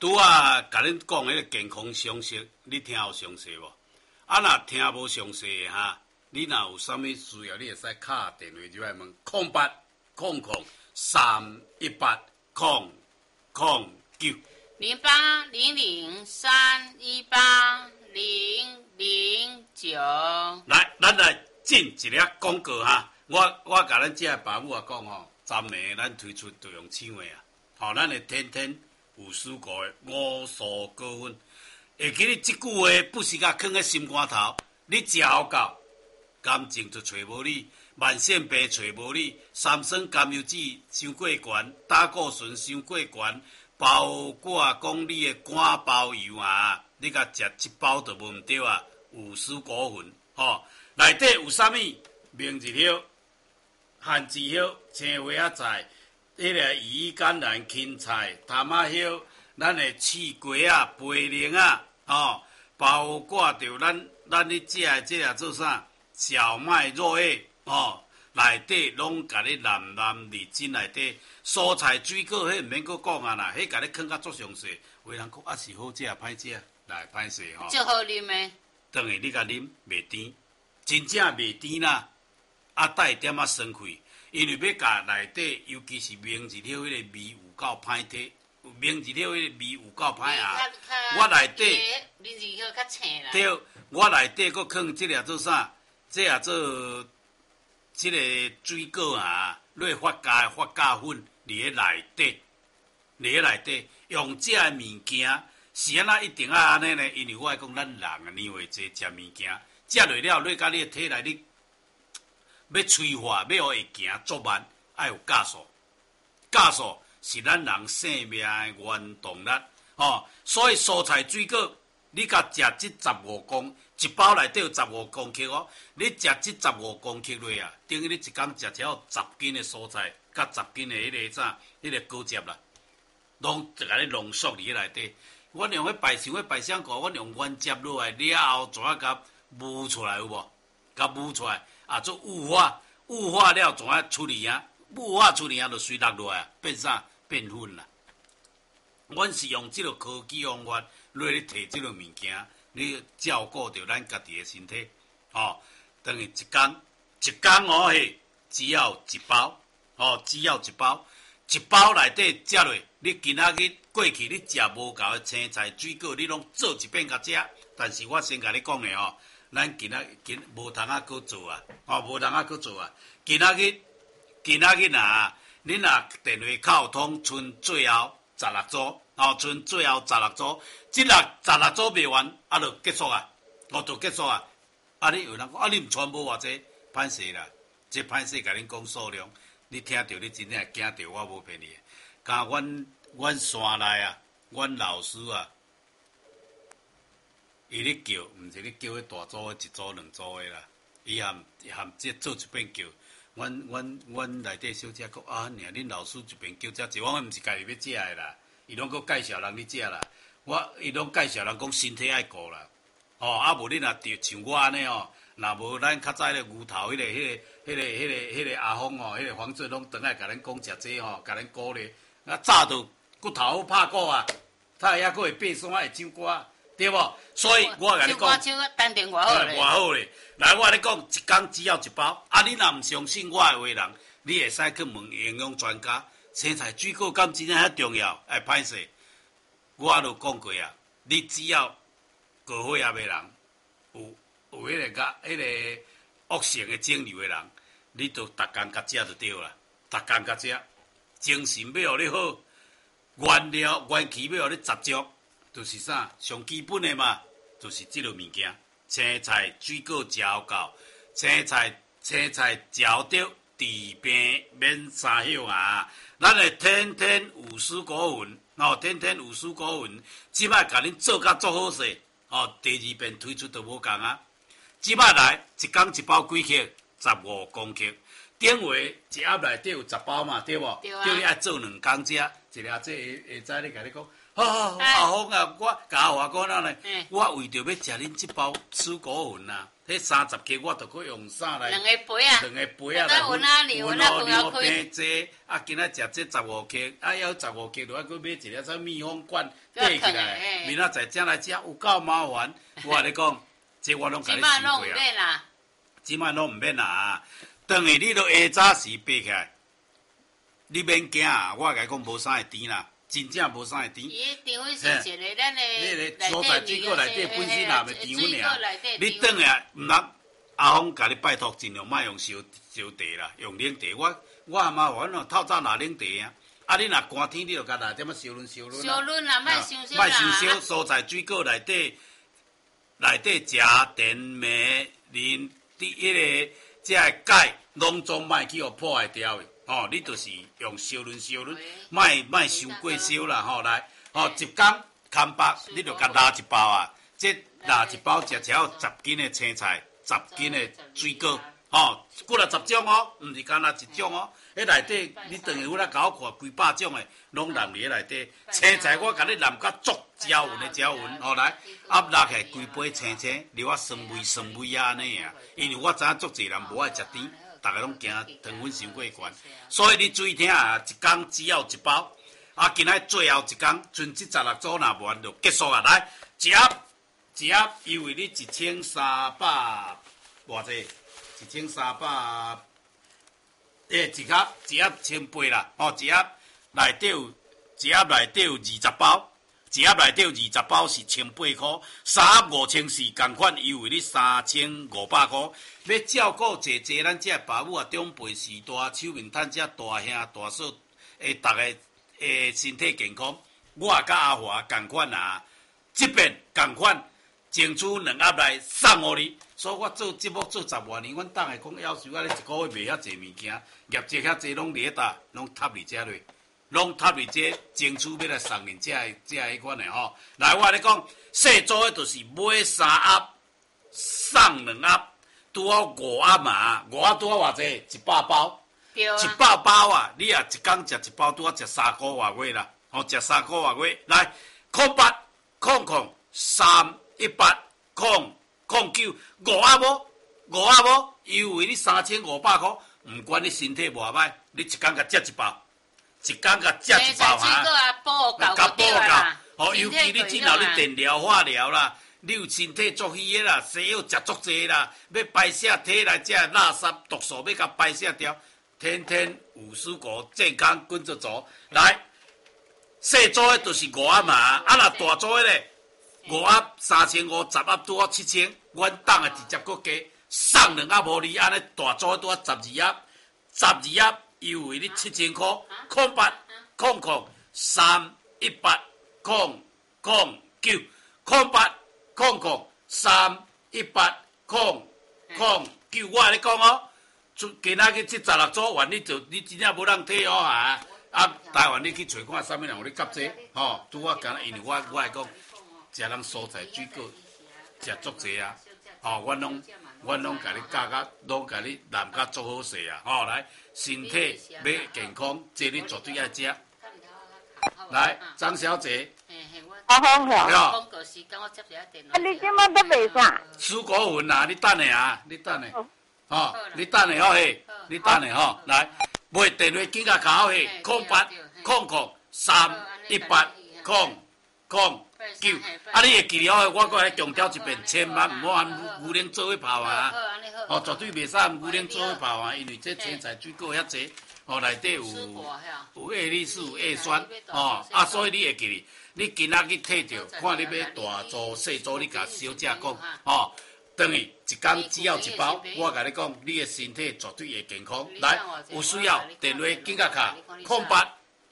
拄啊，甲恁讲迄个健康常识，你听有详细无？啊，若听无详细哈，你若有啥物需要，你会使敲电话入来问0800-318-009。 0800-318-009。 来，咱来进一粒广告哈。我甲咱这爸母啊讲吼，昨暝咱推出就用抢的啊。吼，咱的天天有蔬果的五蔬果粉，会记你即句话不是甲囥喺心肝头，你食好够，感情就找无你，慢性病找无你，三酸甘油脂伤过悬，胆固醇伤过悬，包括讲你的肝包油啊，你甲食一包就无毋对啊。有蔬果粉，吼，内底有啥物？明日叶、番薯叶、青花仔菜。迄个鱼橄榄、芹菜、淡仔叶，咱的刺瓜啊、培灵啊，吼，包括着咱咧食的这啊做啥？小麦肉叶，吼，内底拢甲你蓝认真内底蔬菜水果，迄毋免阁讲啊啦，迄甲你囥甲足详细。有人讲啊是好食歹食，来歹势吼。 足好啉的。 当然你甲啉袂甜，真正袂甜啦，啊带点仔酸气。因为要甲内底，尤其是明日了迄个味有够歹体，明日了迄个味有够歹啊！我内底明日叶较青啦。 对，我内底佫放即个做啥？这也做即个水果啊，类发酵粉伫内底，用这物件是安怎一定安尼呢？因为我爱讲，咱人啊，年岁济食物件，食落了，落甲你体内你。要催化，要会行足慢，爱有酵素。酵素是咱人生命的原动力，吼。所以蔬菜水果，你甲食这15公，一包内底有15公克哦。你食这15公克落啊，等于你一工食超10斤的蔬菜，甲10斤的迄个啥，迄个果汁啦，拢就甲你浓缩伫内底。阮用迄白想迄白香果，阮用原汁落来了后，怎啊甲焐出来有无？甲焐出来。啊，做雾化了怎啊处理啊？雾化处理啊，就随落落来，变啥？变粉啦。阮是用即个科技方法来咧摕即个物件，你照顾着咱家己的身体。哦，等于一工哦嘿，只要一包，哦，只要一包，一包内底食落，你今仔日过去你食无够的青菜水果，你拢做一遍甲食。但是我先甲你讲咧吼。咱今无通啊，搁做啊！无通啊，搁做啊！今仔日呐，恁若电话敲通，剩最后16组，剩最后16组，即16组卖完，啊，就结束啊！就结束啊！啊，你有人讲啊，你毋传无偌济，歹势啦！即歹势甲恁讲数量，你听着你真正惊着我无骗你。甲阮山内啊，阮老师啊。伊咧叫，毋是咧叫迄大组的一组两组的啦。伊含即做一遍叫，阮内底小姐讲啊，恁老师一遍叫遮济，我毋是家己要食的啦。伊拢佮介绍人去食啦。伊拢介绍人讲身体爱顾啦。啊无你若像我安尼哦，若无咱较早咧牛头迄个阿峰哦，迄个黄俊拢倒来甲咱讲食这吼，甲咱鼓励。啊早就骨头好拍鼓啊，他还佫会爬山会唱歌。对无？所以我甲你讲， 唱歌单点偌好咧， 偌好咧。来，我甲你讲，一工只要一包。啊，你若毋相信我的话人，你会使去问营养专家。青菜水果敢真正遐重要？哎，歹势，我都讲过啊。你只要高血压的人，有迄个恶性的肿瘤的人，你就逐工甲食就对啦。逐工甲食，精神要互你好，元气要互你十足。就是啥上基本的嘛，就是即个物件。青菜水果食够，青菜食着治病免三响啊！咱的天天有蔬果粉，天天有蔬果粉，即摆甲恁做甲足好势，第2遍推出就无共啊！即摆来一工一包几克？15公克。顶回一盒内底有10包嘛，对无？ 对啊。 叫你爱做2工食，一粒这会使咧甲你讲。 好，阿峰啊，我甲阿华讲呢，我为着要食恁这包蔬果粉啊，迄30克我着去用啥来？ 两个杯啊， 来粉牛平济，啊，今仔食这15克，啊，要15克，就要去买一粒啥密封罐缀起来，明仔载才来食，有够麻烦。我跟你讲，这我拢甲你试过啊。即摆拢毋免啦，等于你都下早时爬起来，你免惊啊！我甲你讲无啥会甜啦。真正无啥会甜。 伊甜粉是一个咱的所在水果内底本身也袂甜粉尔。你转来毋通阿峰甲你拜托，尽量莫用烧茶啦，用冷茶。我阿妈话喏，透早拿冷茶啊。啊，你若寒天，你就甲来点仔烧润。烧润啦，莫伤烧啦。 莫伤烧，所在水果内底食碘、镁、磷，迄个这钙，拢总莫去互破坏掉的。哦，你就是用烧润，莫烧过烧啦吼，来，吼一工空白，你就甲拉一包啊，这拉一包食有10斤的青菜，10斤的水果，吼，几若10种哦，毋是干那一种哦，迄内底你等于甲我看几百种的，拢揽伫内底。青菜我甲你揽甲足焦匀，吼来，拉起来规杯青，留啊酸味啊安尼啊，因为我知影足侪人无爱食甜。大家拢惊糖分伤过悬，所以你注意听啊！一工只要一包，啊，今仔最后一工，剩这16组若无完就结束啊！来，一盒，因为你1300偌济，1300，一盒1800啦，哦，一盒内底有20包。一盒内底有20包是1800块，3盒5400共款优惠你3500块。要照顾济咱这爸母啊，长辈时代手面趁这大兄大嫂大家身体健康。我甲阿华共款啊，这边共款，争取2盒来送互你。所以我做节目做10多年，阮当下讲要求我一个月卖遐济物件，业绩遐济拢伫迄拢塌伫遮落。拢踏入这争取要来送恁这迄款的吼。来，我咧讲，细组的就是买3盒送2盒，拄好5盒嘛，5盒拄好偌济？100包。 对啊。 100包啊，你啊一工食1包，拄好食3个外月啦。哦，食3个外月。来，0800 318 009，5盒无？优惠你3500块，毋管你身体偌歹，你一工甲食1包。一工甲食1包哈，甲补够，吼，尤其你今后你电疗、化疗啦，你有身体作虚的啦，西药食足济啦，要排泄体内这垃圾毒素要甲排泄掉，天天有蔬果健康滚足足。来，细组的就是5盒嘛，啊若大组的咧，5盒3500，10盒拄好7000，阮当的直接搁加送2盒互你，安尼大组的拄好12盒。优惠你7000块，0800 318 009，0800 318 009，我跟你讲哦，今仔日这16组完，你真正无人退哦啊！啊，台湾你去找看啥物人有咧夹这，吼，拄好干，因为我会讲，食人蔬菜水果食足济啊，吼，阮拢甲你教甲，拢甲你揽甲足好势啊！吼，来，身体要健康，这你绝对爱食。来，张小姐。 阿峰好。 广告时间我接一下电话。 啊，你今晚在卖啥？ 蔬果粉啊，你等下啊，你等下。吼，你等下好嘿，你等下吼，来，买电话紧甲卡嘿，0800 318 009。啊，你会记了？我搁来强调一遍，千万毋好含牛奶做伙泡啊！哦，绝对袂使含牛奶做伙泡啊，因为这青菜水果遐济，哦，内底有叶绿素、叶酸，哦，啊，所以你会记，你今仔日摕着，看你要大组、细组，你甲小姐讲，哦，等于一工只要1包，我甲你讲，你的身体绝对会健康。来，有需要电话紧甲卡，0800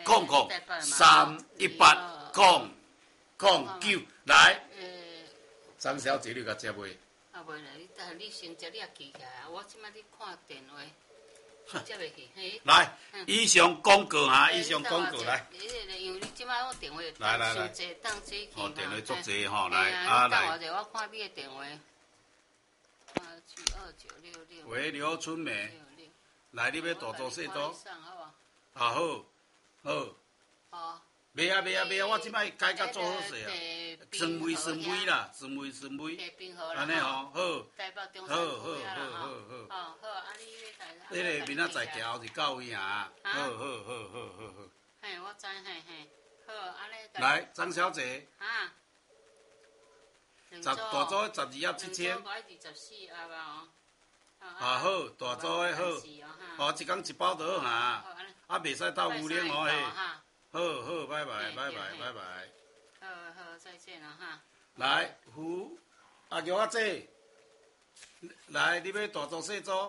318 009，来，张小姐，你甲食袂？ 啊，袂啦，你先食，你也记起来。我即摆咧看电话，接袂去。 来，以上广告哈，以上广告来。 因为你即摆我电话来， 伤济，当做去嘛。 哦，电话足济吼，来， 啊来。等我看你的电话。72966。 喂，刘春梅。来，你要大做细做？ 好啊。 啊好。 好。 要袂啊，我即摆改甲做好势啊，酸味啦，酸味。安尼吼，好。 台北中好， 山路遐啦吼。哦，好，啊你要台。 迄个明仔载行后是到位啊。好。 嘿，我知，嘿。好，安尼。 来，张小姐。 啊。 大组的12盒7000。 24盒啊。 啊好，大组的好。哦，一工一包就好哈。啊，袂使斗牛奶哦嘿。好，拜拜。 好，再见了哈。 来，阿玉姐，来，你要大组小组？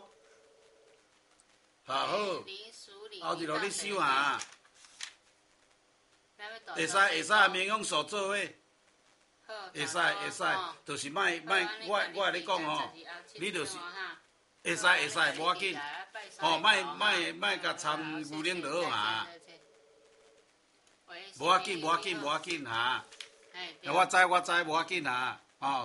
好。后日落你收下。会使，民用所做伙。会使，就是莫，我甲你讲吼，你就是会使，无要紧，吼，莫甲掺牛奶就好哈。无要紧哈。我知，无要紧哈。好。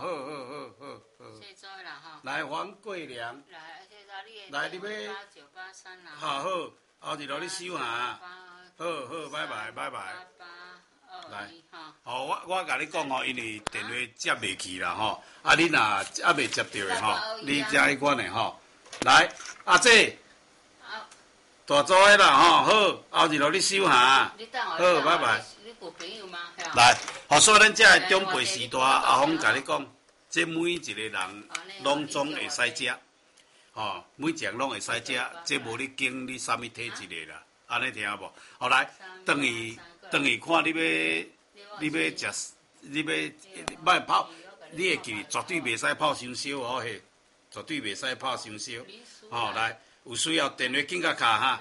来，黄桂良。来，你要。好，后日落你收下。好，拜拜。来，我甲你讲吼，因为电话接袂去啦吼，啊，你若还袂接到的吼，你才去管的吼。来，阿姐，大组的啦吼，好，后日落你收下。好，拜拜。 你有朋友吗？ 来，所以咱这的长辈时代，阿峰甲你讲，这每一个人拢总会使食，吼，每一样拢会使食，这无你经你啥物体质的啦，安尼听无？好来，等于看你要食，你莫泡，你会记，绝对袂使泡伤烧哦嘿，绝对袂使泡伤烧。吼，来，有需要电话紧甲卡哈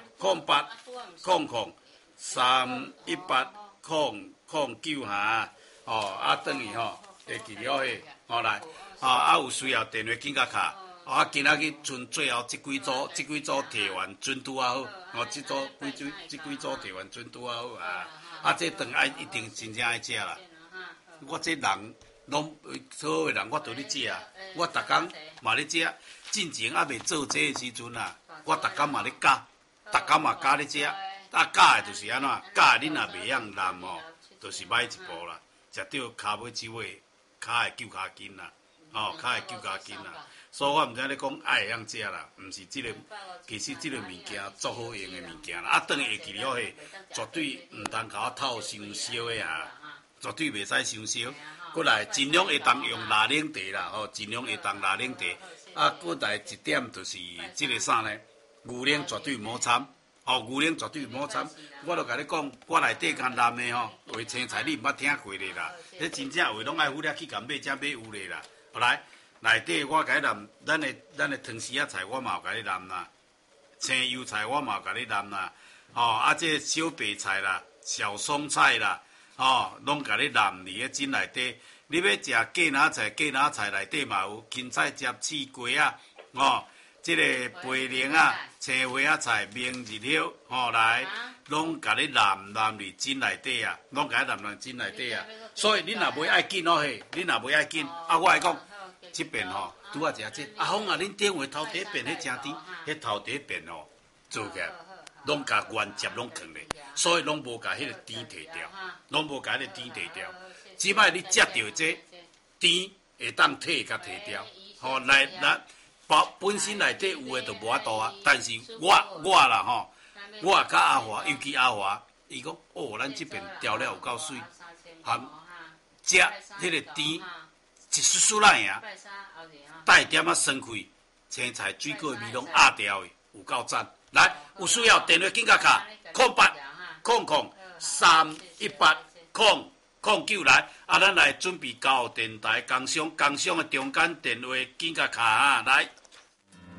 ，0800-318-0009哈，啊，等于会记了嘿，来，有需要电话紧甲卡。今仔日剩最后这几组摕完准拄啊好，这几组摕完准拄啊好啊，这顿一定真正爱食啦。我这人拢所有的人我都咧食，我逐工嘛咧食。进前未做这的时阵啊，我逐工嘛咧教，逐工嘛教咧食。教的就是安怎？教的你若袂晓揽就是歹一步啦。食到骹尾手尾，骹会揪骹筋啦，骹会揪骹筋啦。所以我毋知你讲爱会晓食啦，毋是即个，其实即个物件足好用的物件啦。等于会记了嘿，绝对毋通甲我透伤烧的啊，绝对袂使伤烧。过来尽量会当用拉冷茶啦，尽量会当拉冷茶。过来一点就是即个啥呢？牛奶绝对毋好掺，牛奶绝对毋好掺。我著甲你讲，我内底干揽的画青菜你毋捌听过咧啦，迄真正画拢爱付了去甲买才买有咧啦。后来。内底我甲你揽，咱的汤丝仔菜我嘛有甲你揽啦，青油菜我嘛有甲你揽啦，这小白菜啦、小松菜啦，拢甲你揽伫个浸内底。你要食芥蓝菜内底嘛有芹菜、汁、刺、瓜啊，这个培灵啊、青花仔菜、明日叶，来，拢甲你揽伫浸内底啊，拢甲你揽伫浸内底啊。所以你若袂爱紧嘿，我来讲。这边拄啊食这阿峰啊，恁电话头第一遍迄真甜，迄头第一遍做起来，拢甲原汁拢放咧，所以拢无甲迄个甜摕掉，即摆你食到这甜会当摕甲摕掉，来，本身内底有诶就无法度啊。但是我啦我甲阿华，尤其阿华，伊讲咱这边调了有够水，食迄个甜。一丝丝来呀，带点仔酸气，青菜、水果味拢压掉的，有够赞。来，有需要电话紧甲卡0800-318-0009来，咱来准备交电台工商的中间电话紧甲卡来。